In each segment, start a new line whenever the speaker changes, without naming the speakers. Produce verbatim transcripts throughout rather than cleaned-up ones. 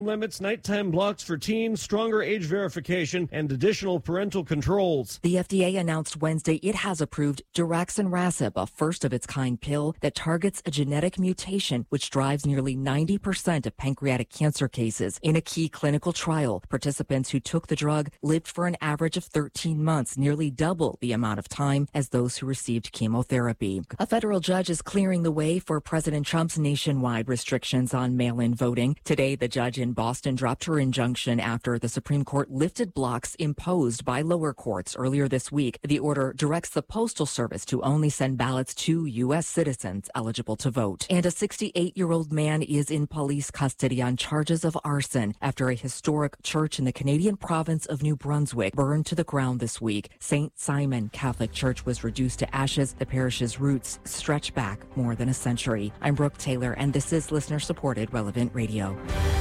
limits, nighttime blocks for teens, stronger age verification, and additional parental controls.
The F D A announced Wednesday it has approved daraxonrasib, a first-of-its-kind pill that targets a genetic mutation which drives nearly ninety percent of pancreatic cancer cases. In a key clinical trial, participants who took the drug lived for an average of thirteen months, nearly double the amount of time as those who received chemotherapy. A federal judge is clearing the way for President Trump's nationwide restrictions on mail-in voting. Today, the judge in Boston dropped her injunction after the Supreme Court lifted blocks imposed by lower courts earlier this week. The order directs the Postal Service to only send ballots to U S citizens eligible to vote. And a sixty-eight-year-old man is in police custody on charges of arson after a historic church in the Canadian province of New Brunswick burned to the ground this week. Saint Simon Catholic Church was reduced to ashes. The parish's roots stretch back more than a century. I'm Brooke Taylor, and this is listener-supported Relevant Radio.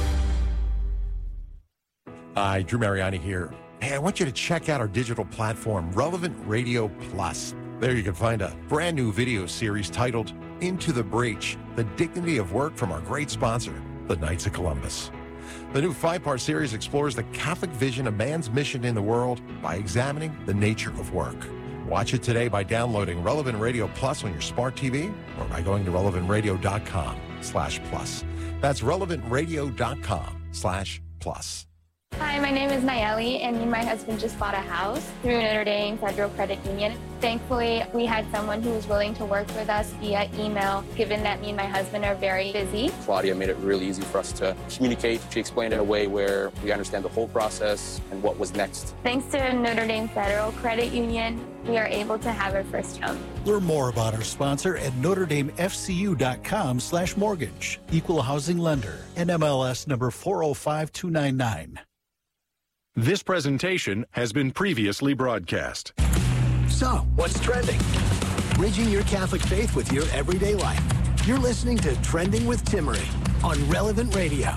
Hi, Drew Mariani here. Hey, I want you to check out our digital platform, Relevant Radio Plus. There you can find a brand new video series titled Into the Breach, the dignity of work from our great sponsor, the Knights of Columbus. The new five-part series explores the Catholic vision of man's mission in the world by examining the nature of work. Watch it today by downloading Relevant Radio Plus on your smart T V or by going to relevantradio.com slash plus. That's relevantradio.com slash plus.
Hi, my name is Nayeli, and me and my husband just bought a house through Notre Dame Federal Credit Union. Thankfully, we had someone who was willing to work with us via email, given that me and my husband are very busy.
Claudia made it really easy for us to communicate. She explained it in a way where we understand the whole process and what was next.
Thanks to Notre Dame Federal Credit Union, we are able to have our first home.
Learn more about our sponsor at NotreDameFCU.com slash mortgage. Equal housing lender. N M L S number four oh five two nine nine.
This presentation has been previously broadcast.
So, what's trending? Bridging your Catholic faith with your everyday life. You're listening to Trending with Timmerie on Relevant Radio.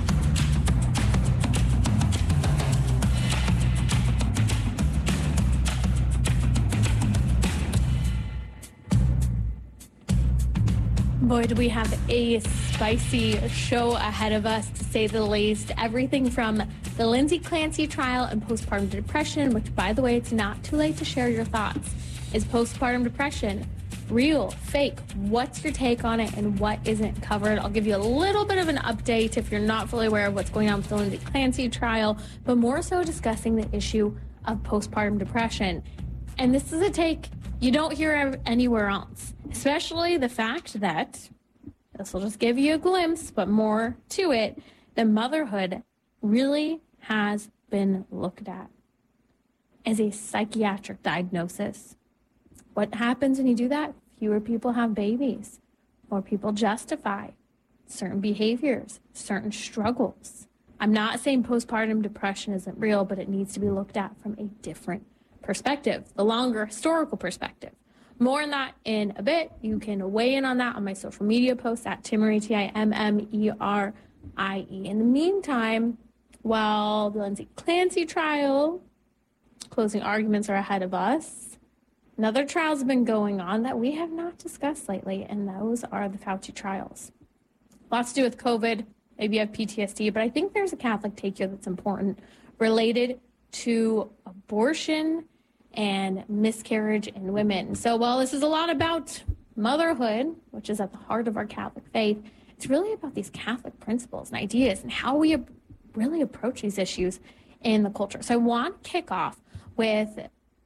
Boy, do we have a spicy show ahead of us, to say the least. Everything from the Lindsay Clancy trial and postpartum depression, which, by the way, it's not too late to share your thoughts. Is postpartum depression real, fake? What's your take on it, and what isn't covered? I'll give you a little bit of an update if you're not fully aware of what's going on with the Lindsay Clancy trial, but more so discussing the issue of postpartum depression. And this is a take you don't hear anywhere else, especially the fact that, this will just give you a glimpse, but more to it, that motherhood really has been looked at as a psychiatric diagnosis. What happens when you do that? Fewer people have babies. More people justify certain behaviors, certain struggles. I'm not saying postpartum depression isn't real, but it needs to be looked at from a different perspective, the longer historical perspective. More on that in a bit. You can weigh in on that on my social media posts at Timmerie, T I M M E R I E. In the meantime, while the Lindsay Clancy trial, closing arguments are ahead of us, another trial's been going on that we have not discussed lately, and those are the Fauci trials. Lots to do with COVID. Maybe you have P T S D, but I think there's a Catholic take here that's important related to abortion and miscarriage in women. So while this is a lot about motherhood, which is at the heart of our Catholic faith, it's really about these Catholic principles and ideas and how we really approach these issues in the culture. So I want to kick off with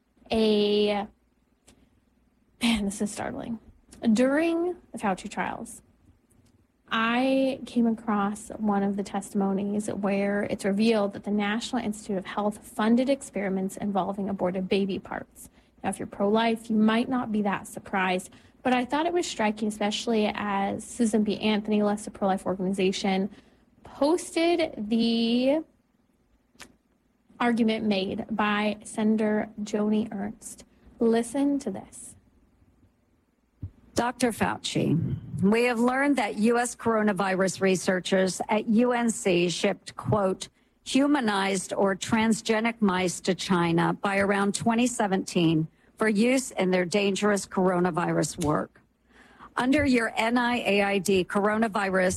a, man, this is startling. During the Fauci trials, I came across one of the testimonies where it's revealed that the National Institute of Health funded experiments involving aborted baby parts. Now, if you're pro-life, you might not be that surprised, but I thought it was striking, especially as Susan B. Anthony, Leicester Pro-Life Organization, posted the argument made by Senator Joni Ernst. Listen to this.
Doctor Fauci, we have learned that U S coronavirus researchers at U N C shipped, quote, humanized or transgenic mice to China by around twenty seventeen for use in their dangerous coronavirus work. Under your N I A I D coronavirus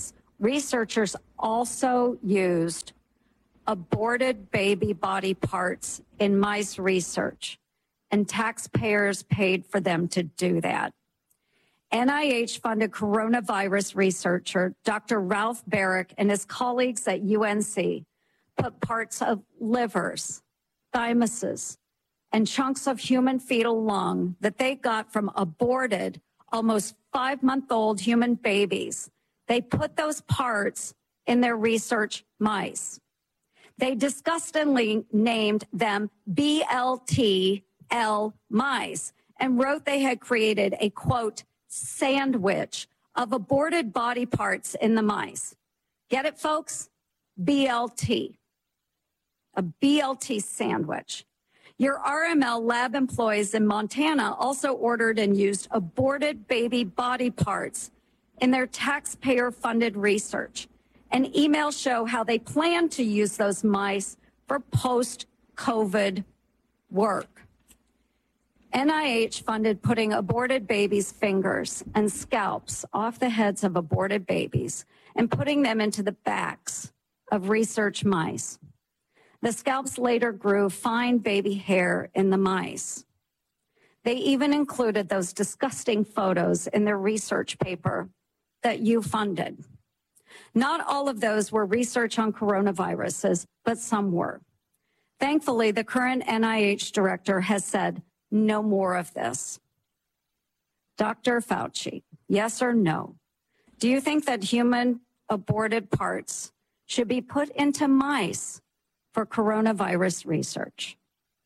researchers also used aborted baby body parts in mice research, and taxpayers paid for them to do that. N I H-funded coronavirus researcher Doctor Ralph Baric and his colleagues at U N C put parts of livers, thymuses, and chunks of human fetal lung that they got from aborted, almost five-month-old human babies. They put those parts in their research mice. They disgustingly named them B L T L mice and wrote they had created a, quote, sandwich of aborted body parts in the mice. Get it, folks? B L T. A B L T sandwich. Your R M L lab employees in Montana also ordered and used aborted baby body parts in their taxpayer-funded research. And emails show how they plan to use those mice for post-COVID work. N I H funded putting aborted babies' fingers and scalps off the heads of aborted babies and putting them into the backs of research mice. The scalps later grew fine baby hair in the mice. They even included those disgusting photos in their research paper that you funded. Not all of those were research on coronaviruses, but some were. Thankfully, the current N I H director has said no more of this. Doctor Fauci, yes or no? Do you think that human aborted parts should be put into mice for coronavirus research?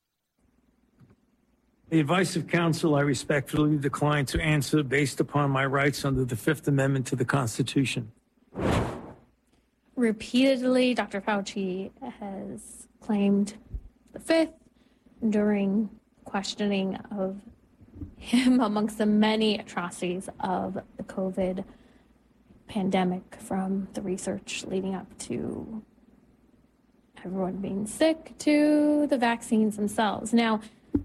The advice of counsel, I respectfully decline to answer based upon my rights under the Fifth Amendment to the Constitution.
Repeatedly, Doctor Fauci has claimed the Fifth during questioning of him amongst the many atrocities of the COVID pandemic, from the research leading up to everyone being sick to the vaccines themselves. Now,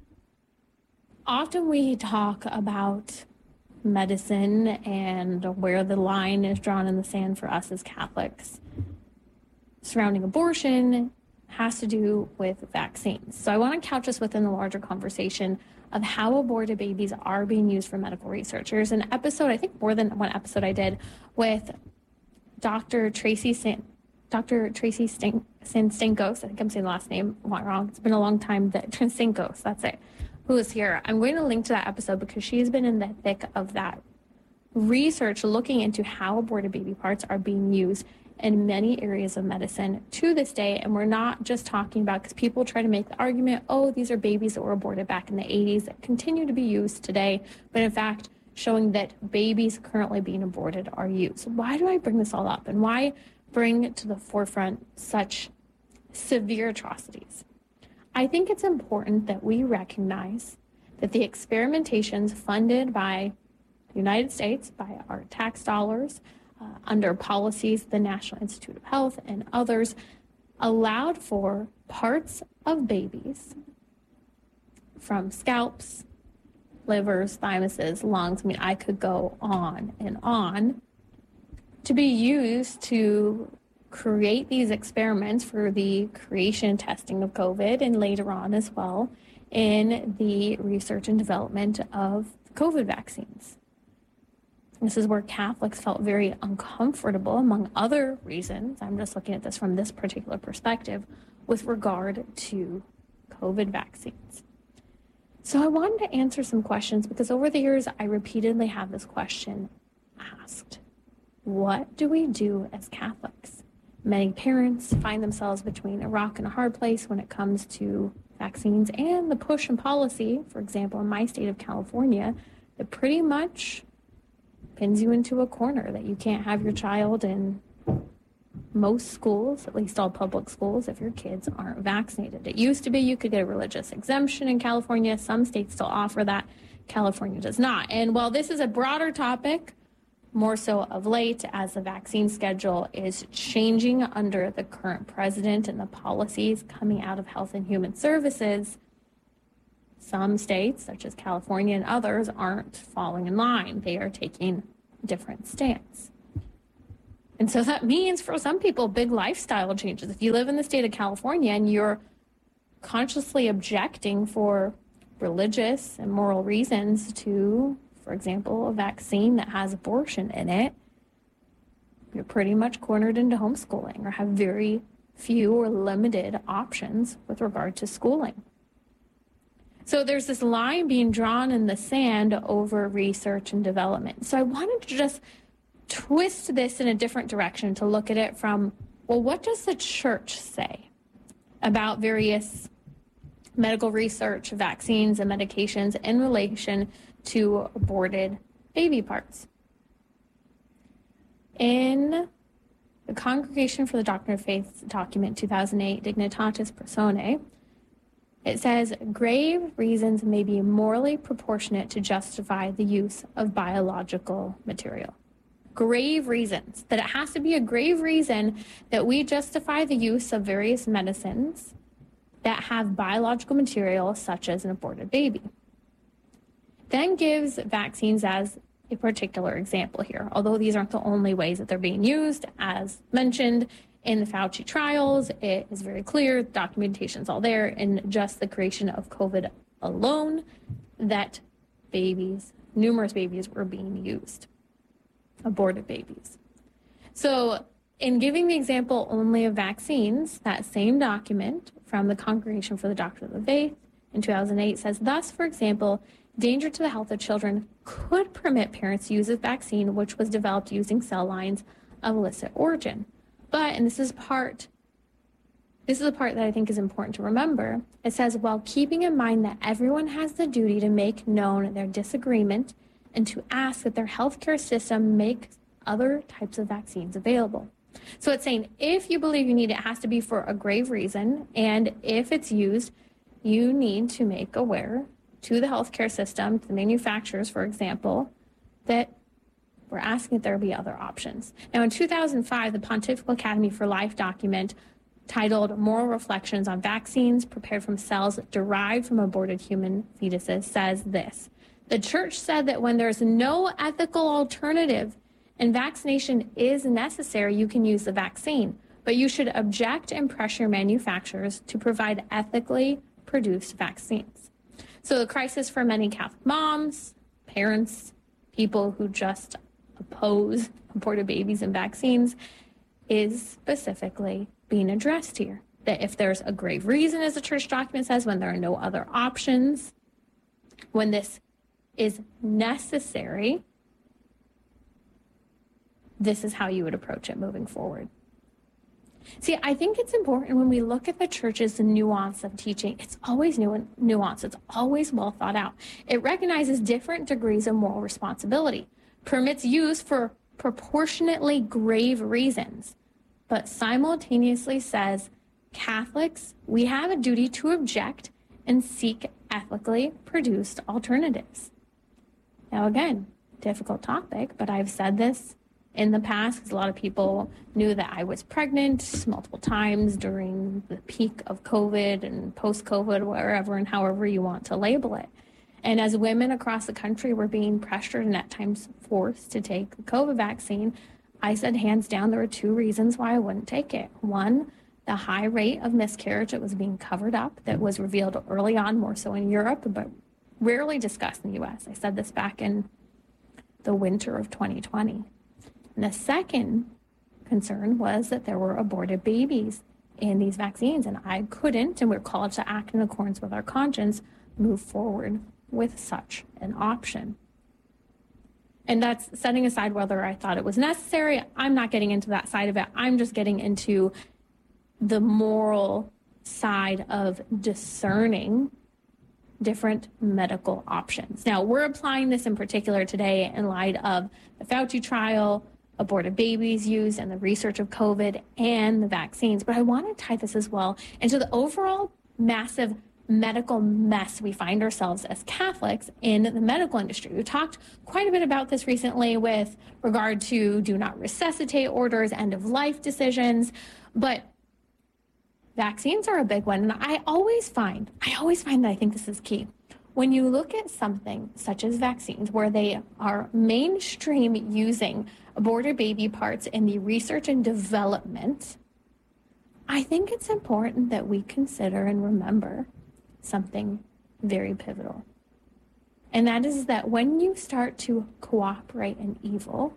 often we talk about medicine and where the line is drawn in the sand for us as Catholics surrounding abortion has to do with vaccines. So I want to couch this within the larger conversation of how aborted babies are being used for medical research. There's an episode, I think more than one episode I did, with Doctor Tracy San, Doctor Tracy Stan, Sanstinkos, I think I'm saying the last name wrong. It's been a long time. That Transtinkos, that's it, who is here. I'm going to link to that episode because she's been in the thick of that research looking into how aborted baby parts are being used in many areas of medicine to this day. And we're not just talking about, because people try to make the argument, oh, these are babies that were aborted back in the eighties that continue to be used today. But in fact, showing that babies currently being aborted are used. Why do I bring this all up? And why bring to the forefront such severe atrocities? I think it's important that we recognize that the experimentations funded by the United States, by our tax dollars, Uh, under policies, the National Institute of Health and others, allowed for parts of babies from scalps, livers, thymuses, lungs, I mean, I could go on and on, to be used to create these experiments for the creation and testing of COVID, and later on as well in the research and development of COVID vaccines. This is where Catholics felt very uncomfortable, among other reasons. I'm just looking at this from this particular perspective with regard to COVID vaccines. So I wanted to answer some questions because over the years, I repeatedly have this question asked. What do we do as Catholics? Many parents find themselves between a rock and a hard place when it comes to vaccines and the push and policy, for example, in my state of California, that pretty much pins you into a corner that you can't have your child in most schools, at least all public schools, if your kids aren't vaccinated. It used to be you could get a religious exemption in California. Some states still offer that. California does not. And while this is a broader topic, more so of late, as the vaccine schedule is changing under the current president and the policies coming out of Health and Human Services, some states, such as California and others, aren't falling in line. They are taking a different stance. And so that means for some people, big lifestyle changes. If you live in the state of California and you're consciously objecting for religious and moral reasons to, for example, a vaccine that has abortion in it, you're pretty much cornered into homeschooling or have very few or limited options with regard to schooling. So there's this line being drawn in the sand over research and development. So I wanted to just twist this in a different direction to look at it from, well, what does the church say about various medical research, vaccines, and medications in relation to aborted baby parts? In the Congregation for the Doctrine of Faith document two thousand eight, Dignitatis Personae, it says, grave reasons may be morally proportionate to justify the use of biological material. Grave reasons, that it has to be a grave reason that we justify the use of various medicines that have biological material, such as an aborted baby. Then gives vaccines as a particular example here, although these aren't the only ways that they're being used. As mentioned in the Fauci trials, it is very clear, documentation's all there, in just the creation of COVID alone, that babies, numerous babies were being used, aborted babies. So in giving the example only of vaccines, that same document from the Congregation for the Doctrine of the Faith in two thousand eight says, thus, for example, danger to the health of children could permit parents to use a vaccine which was developed using cell lines of illicit origin. But, and this is part, this is the part that I think is important to remember, it says, while keeping in mind that everyone has the duty to make known their disagreement and to ask that their healthcare system make other types of vaccines available. So it's saying if you believe you need it, it has to be for a grave reason, and if it's used, you need to make aware to the healthcare system, to the manufacturers, for example, that we're asking that there be other options. Now, in two thousand five, the Pontifical Academy for Life document titled Moral Reflections on Vaccines Prepared from Cells Derived from Aborted Human Fetuses says this: the church said that when there's no ethical alternative and vaccination is necessary, you can use the vaccine, but you should object and pressure manufacturers to provide ethically produced vaccines. So the crisis for many Catholic moms, parents, people who just oppose aborted babies and vaccines is specifically being addressed here. That if there's a grave reason, as the church document says, when there are no other options, when this is necessary, this is how you would approach it moving forward. See, I think it's important when we look at the church's nuance of teaching, it's always nu- nuance, it's always well thought out. It recognizes different degrees of moral responsibility, permits use for proportionately grave reasons, but simultaneously says, Catholics, we have a duty to object and seek ethically produced alternatives. Now again, difficult topic, but I've said this in the past because a lot of people knew that I was pregnant multiple times during the peak of COVID and post-COVID, wherever and however you want to label it. And as women across the country were being pressured and at times forced to take the COVID vaccine, I said hands down there were two reasons why I wouldn't take it. One, the high rate of miscarriage that was being covered up, that was revealed early on, more so in Europe, but rarely discussed in the U S. I said this back in the winter of twenty twenty. And the second concern was that there were aborted babies in these vaccines, and I couldn't, and we're called to act in accordance with our conscience, move forward with such an option. And that's setting aside whether I thought it was necessary. I'm not getting into that side of it. I'm just getting into the moral side of discerning different medical options. Now, we're applying this in particular today in light of the Fauci trial, aborted babies used, and the research of COVID and the vaccines. But I want to tie this as well into the overall massive medical mess we find ourselves as Catholics in the medical industry. We talked quite a bit about this recently with regard to do not resuscitate orders, end of life decisions, but vaccines are a big one. And I always find, I always find that I think this is key. when you look at something such as vaccines, where they are mainstream using aborted baby parts in the research and development, I think it's important that we consider and remember something very pivotal. And that is that when you start to cooperate in evil,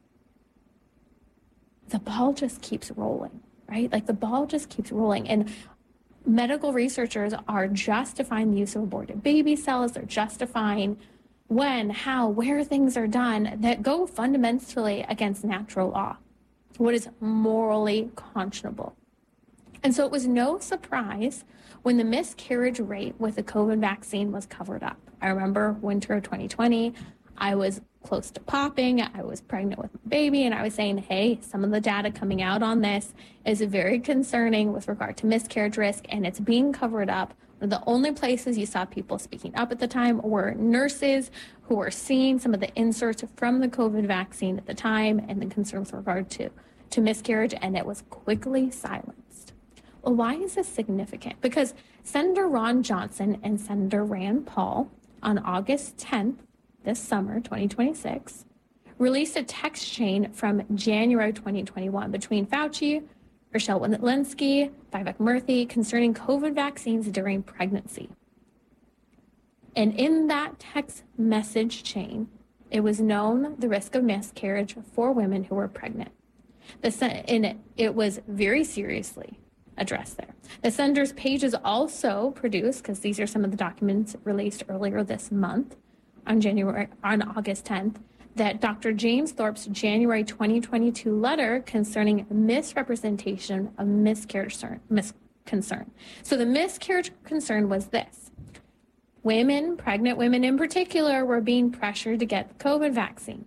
the ball just keeps rolling, right? Like the ball just keeps rolling. And medical researchers are justifying the use of aborted baby cells. They're justifying when, how, where things are done that go fundamentally against natural law, what is morally conscionable. And so it was no surprise when the miscarriage rate with the COVID vaccine was covered up. I remember winter of twenty twenty, I was close to popping, I was pregnant with my baby, and I was saying, hey, some of the data coming out on this is very concerning with regard to miscarriage risk, and it's being covered up. One of the only places you saw people speaking up at the time were nurses who were seeing some of the inserts from the COVID vaccine at the time and the concern with regard to, to miscarriage, and it was quickly silenced. Well, why is this significant? Because Senator Ron Johnson and Senator Rand Paul on August tenth, this summer, twenty twenty-six, released a text chain from January twenty twenty-one between Fauci, Rochelle Walensky, Vivek Murthy concerning COVID vaccines during pregnancy. And in that text message chain, it was known the risk of miscarriage for women who were pregnant. The, and it, it was very seriously addressed there. The senator's pages also produced, because these are some of the documents released earlier this month, on January, on August tenth, that Doctor James Thorpe's January twenty twenty-two letter concerning misrepresentation of miscarriage mis- concern. So the miscarriage concern was this. Women, pregnant women in particular, were being pressured to get the COVID vaccine.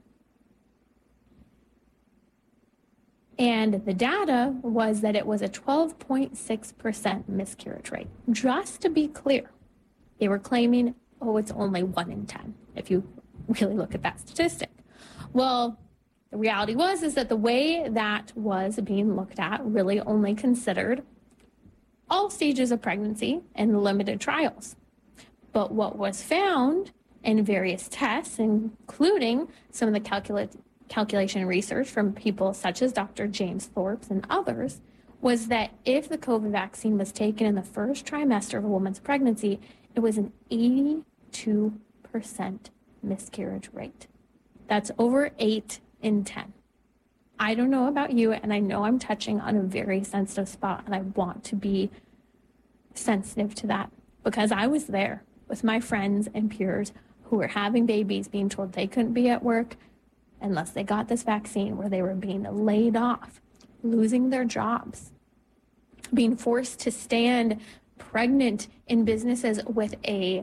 And the data was that it was a twelve point six percent miscarriage rate. Just to be clear, they were claiming, oh, it's only one in ten, if you really look at that statistic. Well, the reality was is that the way that was being looked at really only considered all stages of pregnancy and limited trials. But what was found in various tests, including some of the calcula- calculation research from people such as Doctor James Thorpe and others, was that if the COVID vaccine was taken in the first trimester of a woman's pregnancy, it was an eighty-two percent miscarriage rate. That's over eight in ten. I don't know about you, and I know I'm touching on a very sensitive spot, and I want to be sensitive to that because I was there with my friends and peers who were having babies, being told they couldn't be at work unless they got this vaccine, where they were being laid off, losing their jobs, being forced to stand pregnant in businesses with a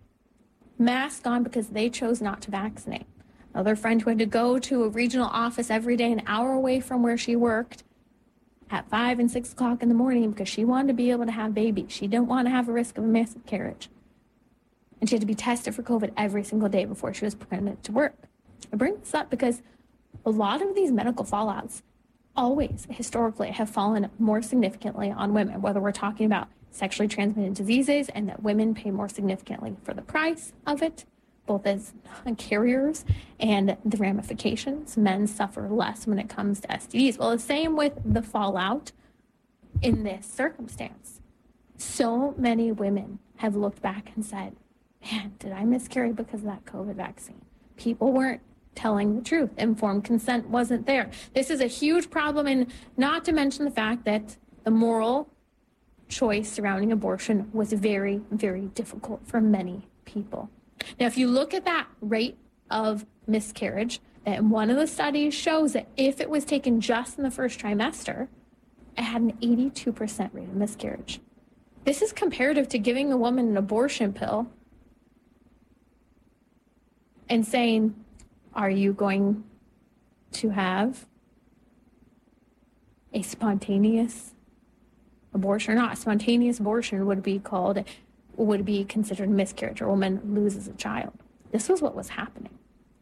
mask on because they chose not to vaccinate. Another friend who had to go to a regional office every day an hour away from where she worked at five and six o'clock in the morning because she wanted to be able to have babies. She didn't want to have a risk of a miscarriage. And she had to be tested for COVID every single day before she was permitted to work. I bring this up because a lot of these medical fallouts always historically have fallen more significantly on women, whether we're talking about sexually transmitted diseases and that women pay more significantly for the price of it, both as carriers and the ramifications. Men suffer less when it comes to S T Ds. Well, the same with the fallout in this circumstance. So many women have looked back and said, man, did I miscarry because of that COVID vaccine? People weren't telling the truth. Informed consent wasn't there. This is a huge problem, and not to mention the fact that the moral choice surrounding abortion was very, very difficult for many people. Now, if you look at that rate of miscarriage, that one of the studies shows that if it was taken just in the first trimester, it had an eighty-two percent rate of miscarriage. This is comparative to giving a woman an abortion pill and saying, are you going to have a spontaneous abortion or not? Spontaneous abortion would be called, would be considered a miscarriage, or a woman loses a child. This was what was happening.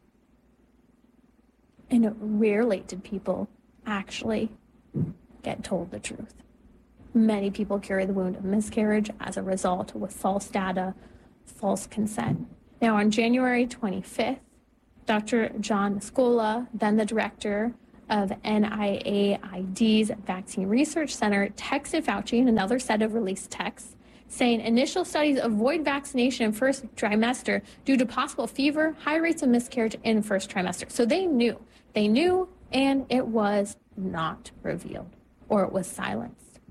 And rarely did people actually get told the truth. Many people carry the wound of miscarriage as a result with false data, false consent. Now, on January twenty-fifth, Doctor John Scola, then the director of N I A I D's Vaccine Research Center, texted Fauci in another set of released texts saying initial studies avoid vaccination in first trimester due to possible fever, high rates of miscarriage in first trimester. So they knew. They knew, and it was not revealed, or it was silenced.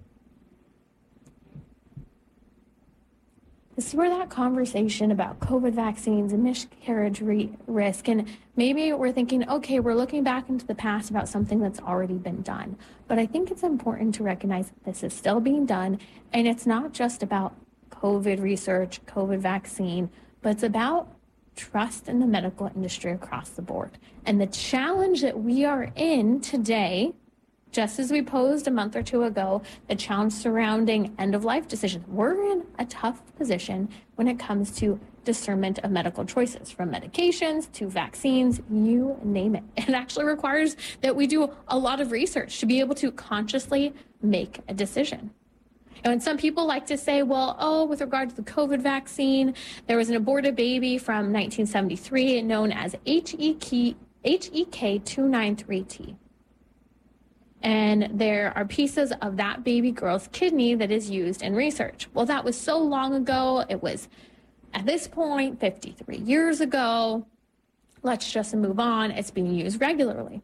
This is where that conversation about COVID vaccines and miscarriage re- risk, and maybe we're thinking, okay, we're looking back into the past about something that's already been done. But I think it's important to recognize that this is still being done, and it's not just about COVID research, COVID vaccine, but it's about trust in the medical industry across the board. And the challenge that we are in today, just as we posed a month or two ago, the challenge surrounding end-of-life decisions, we're in a tough position when it comes to discernment of medical choices, from medications to vaccines, you name it. It actually requires that we do a lot of research to be able to consciously make a decision. And some people like to say, well, oh, with regard to the COVID vaccine, there was an aborted baby from nineteen seventy-three known as H E K two ninety-three T. And there are pieces of that baby girl's kidney that is used in research. Well, that was so long ago. It was, at this point, fifty-three years ago. Let's just move on. It's being used regularly.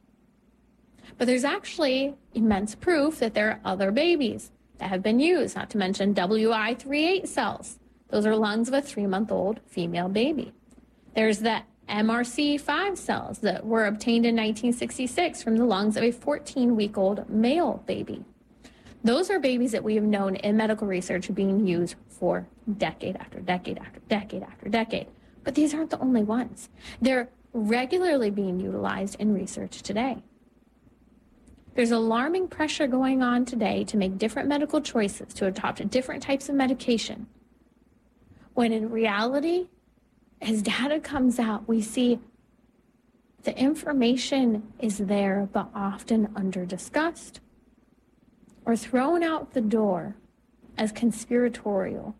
But there's actually immense proof that there are other babies that have been used, not to mention W I thirty-eight cells. Those are lungs of a three-month-old female baby. There's the M R C five cells that were obtained in nineteen sixty-six from the lungs of a fourteen-week-old male baby. Those are babies that we have known in medical research being used for decade after decade after decade after decade. But these aren't the only ones. They're regularly being utilized in research today. There's alarming pressure going on today to make different medical choices, to adopt different types of medication, when in reality, as data comes out, we see the information is there, but often under-discussed or thrown out the door as conspiratorial.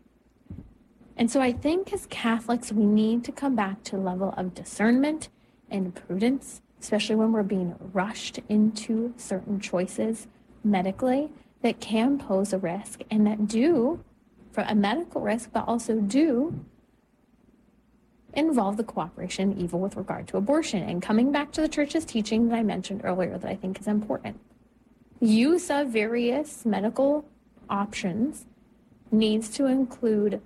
And so I think as Catholics, we need to come back to a level of discernment and prudence, especially when we're being rushed into certain choices medically that can pose a risk and that do, for a medical risk, but also do involve the cooperation of evil with regard to abortion. And coming back to the church's teaching that I mentioned earlier that I think is important, use of various medical options needs to include,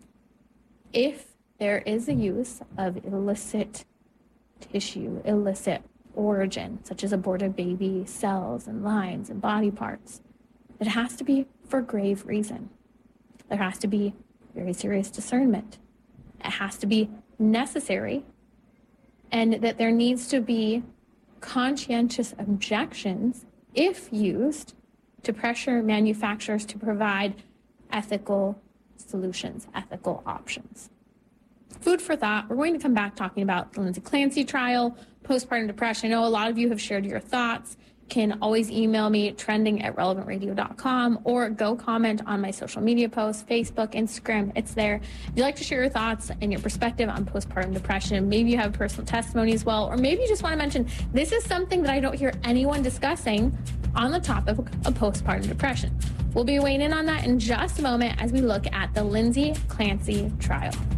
if there is a use of illicit tissue, illicit origin, such as aborted baby cells and lines and body parts, it has to be for grave reason. There has to be very serious discernment. It has to be necessary, and that there needs to be conscientious objections, if used, to pressure manufacturers to provide ethical solutions, ethical options. Food for thought. We're going to come back talking about the Lindsay Clancy trial, postpartum depression. I know a lot of you have shared your thoughts. Can always email me at trending at relevant radio dot com or go comment on my social media posts, Facebook, Instagram. It's there. If you'd like to share your thoughts and your perspective on postpartum depression, maybe you have personal testimony as well, or maybe you just want to mention this is something that I don't hear anyone discussing on the topic of postpartum depression. We'll be weighing in on that in just a moment as we look at the Lindsay Clancy trial.